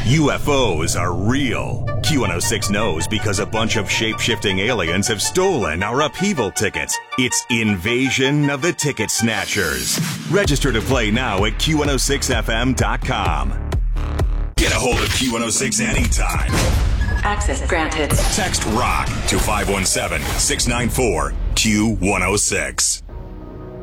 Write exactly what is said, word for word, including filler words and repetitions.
U F Os are real. Q one oh six knows because a bunch of shape-shifting aliens have stolen our upheaval tickets. It's Invasion of the Ticket Snatchers. Register to play now at Q one oh six F M dot com. Get a hold of Q one oh six anytime. Access granted. Text ROCK to five one seven, six nine four, Q one oh six.